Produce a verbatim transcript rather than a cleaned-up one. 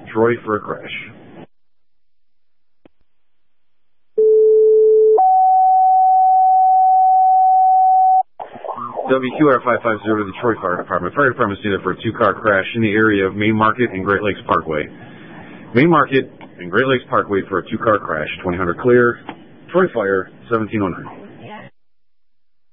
Troy for a crash. W Q R five five zero to the Troy Fire Department. Fire Department is needed for a two-car crash in the area of Main Market and Great Lakes Parkway. Main Market and Great Lakes Parkway for a two-car crash. twenty hundred clear. Troy Fire, seventeen oh nine.